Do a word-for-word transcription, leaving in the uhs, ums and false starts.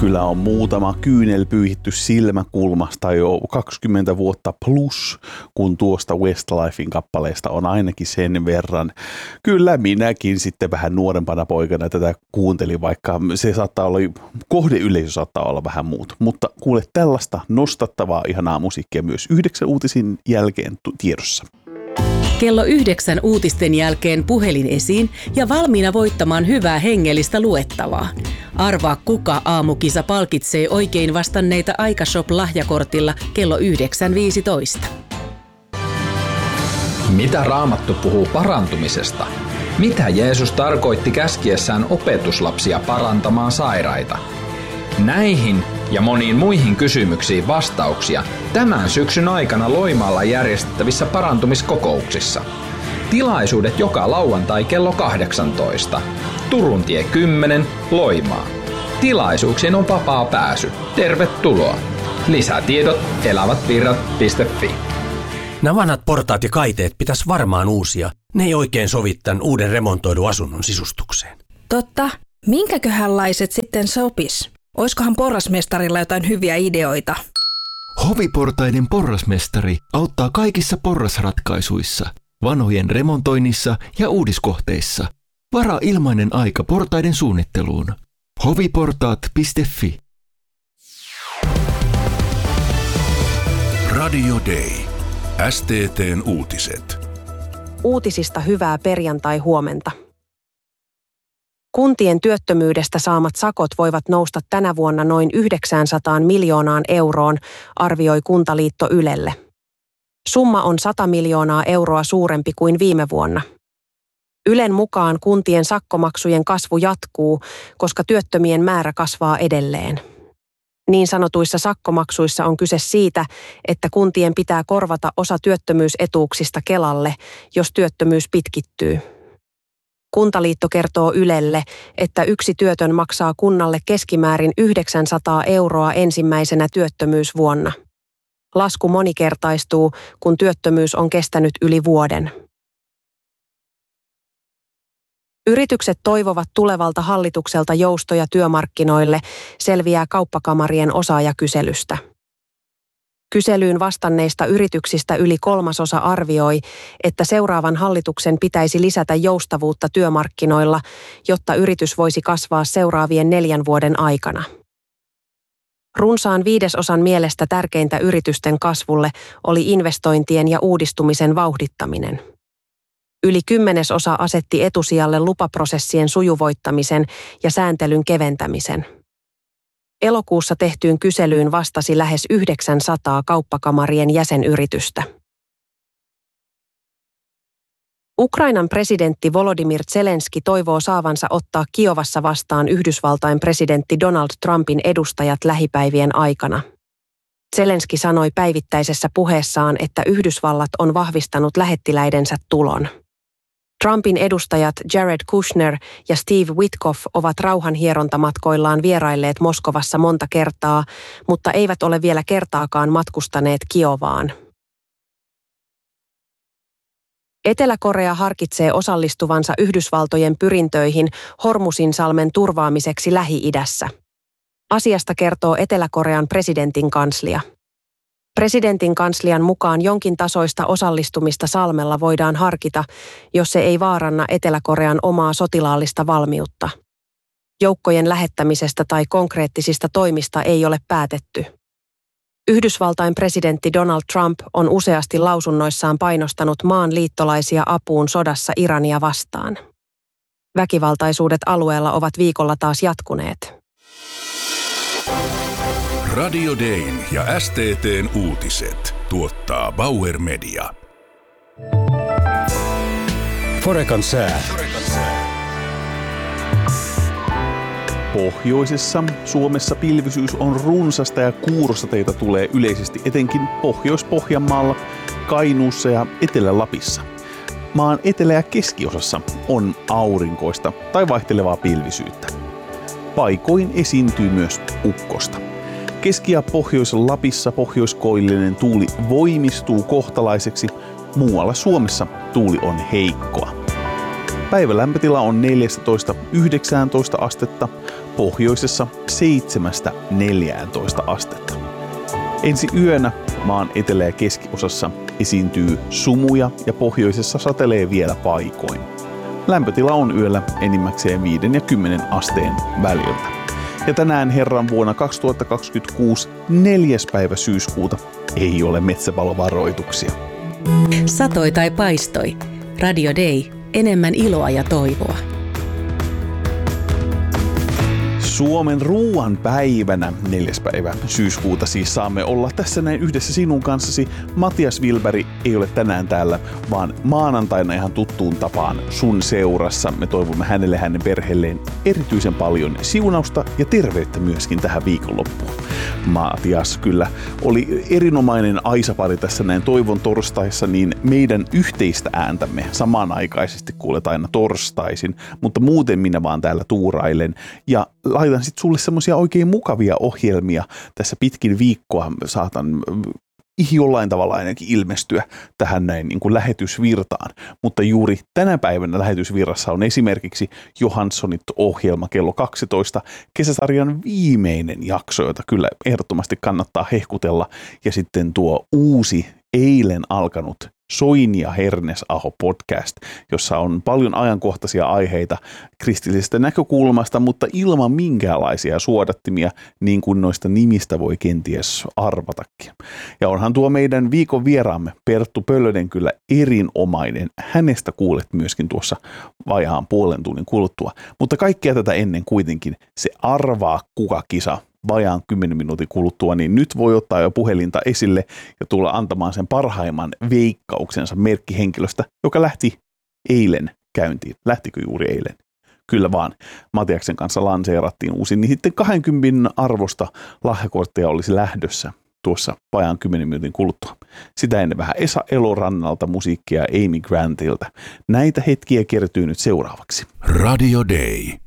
Kyllä on muutama kyynel pyyhitty silmäkulmasta jo kaksikymmentä vuotta plus, kun tuosta Westlifein kappaleesta on ainakin sen verran. Kyllä minäkin sitten vähän nuorempana poikana tätä kuuntelin, vaikka se saattaa olla, kohdeyleisö saattaa olla vähän muut. Mutta kuule, tällaista nostattavaa ihanaa musiikkia myös yhdeksän uutisin jälkeen tiedossa. Kello yhdeksän uutisten jälkeen puhelin esiin ja valmiina voittamaan hyvää hengellistä luettavaa. Arvaa, kuka aamukisa palkitsee oikein vastanneita Aikashop-lahjakortilla kello yhdeksän viisitoista. Mitä Raamattu puhuu parantumisesta? Mitä Jeesus tarkoitti käskiessään opetuslapsia parantamaan sairaita? Näihin ja moniin muihin kysymyksiin vastauksia tämän syksyn aikana Loimaalla järjestettävissä parantumiskokouksissa. Tilaisuudet joka lauantai kello kahdeksantoista. Turuntie kymmenen, Loimaa. Tilaisuuksiin on vapaa pääsy. Tervetuloa. Lisätiedot elävätvirrat piste fi. Nämä vanhat portaat ja kaiteet pitäisi varmaan uusia. Ne ei oikein sovi tämän uuden remontoidun asunnon sisustukseen. Totta. Minkäköhänlaiset sitten sopis? Oiskohan porrasmestarilla jotain hyviä ideoita? Hoviportaiden porrasmestari auttaa kaikissa porrasratkaisuissa, vanhojen remontoinnissa ja uudiskohteissa. Varaa ilmainen aika portaiden suunnitteluun. hoviportaat piste fi. Radio Day. S T T:n uutiset. Uutisista hyvää perjantai-huomenta. Kuntien työttömyydestä saamat sakot voivat nousta tänä vuonna noin yhdeksänsataa miljoonaan euroon, arvioi Kuntaliitto Ylelle. Summa on sata miljoonaa euroa suurempi kuin viime vuonna. Ylen mukaan kuntien sakkomaksujen kasvu jatkuu, koska työttömien määrä kasvaa edelleen. Niin sanotuissa sakkomaksuissa on kyse siitä, että kuntien pitää korvata osa työttömyysetuuksista Kelalle, jos työttömyys pitkittyy. Kuntaliitto kertoo Ylelle, että yksi työtön maksaa kunnalle keskimäärin yhdeksänsataa euroa ensimmäisenä työttömyysvuonna. Lasku monikertaistuu, kun työttömyys on kestänyt yli vuoden. Yritykset toivovat tulevalta hallitukselta joustoja työmarkkinoille, selviää kauppakamarien osaajakyselystä. Kyselyyn vastanneista yrityksistä yli kolmasosa arvioi, että seuraavan hallituksen pitäisi lisätä joustavuutta työmarkkinoilla, jotta yritys voisi kasvaa seuraavien neljän vuoden aikana. Runsaan viidesosan mielestä tärkeintä yritysten kasvulle oli investointien ja uudistumisen vauhdittaminen. Yli kymmenesosa asetti etusijalle lupaprosessien sujuvoittamisen ja sääntelyn keventämisen. Elokuussa tehtyyn kyselyyn vastasi lähes yhdeksänsataa kauppakamarien jäsenyritystä. Ukrainan presidentti Volodymyr Zelenski toivoo saavansa ottaa Kiovassa vastaan Yhdysvaltain presidentti Donald Trumpin edustajat lähipäivien aikana. Zelenski sanoi päivittäisessä puheessaan, että Yhdysvallat on vahvistanut lähettiläidensä tulon. Trumpin edustajat Jared Kushner ja Steve Witkoff ovat rauhanhierontamatkoillaan vierailleet Moskovassa monta kertaa, mutta eivät ole vielä kertaakaan matkustaneet Kiovaan. Etelä-Korea harkitsee osallistuvansa Yhdysvaltojen pyrintöihin Hormuzinsalmen turvaamiseksi Lähi-idässä. Asiasta kertoo Etelä-Korean presidentin kanslia. Presidentin kanslian mukaan jonkin tasoista osallistumista salmella voidaan harkita, jos se ei vaaranna Etelä-Korean omaa sotilaallista valmiutta. Joukkojen lähettämisestä tai konkreettisista toimista ei ole päätetty. Yhdysvaltain presidentti Donald Trump on useasti lausunnoissaan painostanut maan liittolaisia apuun sodassa Irania vastaan. Väkivaltaisuudet alueella ovat viikolla taas jatkuneet. Radio Dayn ja S T T:n uutiset tuottaa Bauer Media. Forekan sää. Pohjoisessa Suomessa pilvisyys on runsasta ja kuurosateita tulee yleisesti etenkin Pohjois-Pohjanmaalla, Kainuussa ja Etelä-Lapissa. Maan etelä- ja keskiosassa on aurinkoista tai vaihtelevaa pilvisyyttä. Paikoin esiintyy myös ukkosta. Keski- ja Pohjois-Lapissa pohjoiskoillinen tuuli voimistuu kohtalaiseksi, muualla Suomessa tuuli on heikkoa. Päivälämpötila on neljätoista yhdeksäntoista astetta, pohjoisessa seitsemästä neljääntoista astetta. Ensi yönä maan etelä- ja keskiosassa esiintyy sumuja ja pohjoisessa satelee vielä paikoin. Lämpötila on yöllä enimmäkseen viiden ja kymmenen asteen väliltä. Ja tänään herran vuonna kaksituhattakaksikymmentäkuusi neljäs päivä syyskuuta ei ole metsäpalovaroituksia. Satoi tai paistoi. Radio Day. Enemmän iloa ja toivoa. Suomen ruuan päivänä neljäs päivä syyskuuta siis saamme olla tässä näin yhdessä sinun kanssasi. Matias Wilberg ei ole tänään täällä, vaan maanantaina ihan tuttuun tapaan sun seurassa. Me toivomme hänelle hänen perheelleen erityisen paljon siunausta ja terveyttä myöskin tähän viikonloppuun. Matias kyllä oli erinomainen aisapari tässä näin toivon torstaissa, niin meidän yhteistä ääntämme samanaikaisesti kuulet aina torstaisin, mutta muuten minä vaan täällä tuurailen ja laitan sitten sulle semmoisia oikein mukavia ohjelmia tässä pitkin viikkoa. Saatan jollain tavalla ainakin ilmestyä tähän näin niin kuin lähetysvirtaan. Mutta juuri tänä päivänä lähetysvirrassa on esimerkiksi Johanssonit-ohjelma kello kaksitoista, kesäsarjan viimeinen jakso, jota kyllä ehdottomasti kannattaa hehkutella. Ja sitten tuo uusi eilen alkanut Soini ja Hernesaho podcast, jossa on paljon ajankohtaisia aiheita kristillisestä näkökulmasta, mutta ilman minkäänlaisia suodattimia, niin kuin noista nimistä voi kenties arvatakin. Ja onhan tuo meidän viikon vieraamme Perttu Pöllönen kyllä erinomainen. Hänestä kuulet myöskin tuossa vajaan puolen tunnin kuluttua. Mutta kaikkea tätä ennen kuitenkin se arvaa kuka kisa vajaan kymmenen minuutin kuluttua, niin nyt voi ottaa jo puhelinta esille ja tulla antamaan sen parhaimman veikkauksensa merkkihenkilöstä, joka lähti eilen käyntiin. Lähtikö juuri eilen? Kyllä vaan. Matiaksen kanssa lanseerattiin uusi, niin sitten kaksikymmentä arvosta lahjakortteja olisi lähdössä tuossa vajaan kymmenen minuutin kuluttua. Sitä ennen vähän Esa Elorannalta musiikkia Amy Grantilta. Näitä hetkiä kertyy nyt seuraavaksi. Radio Day.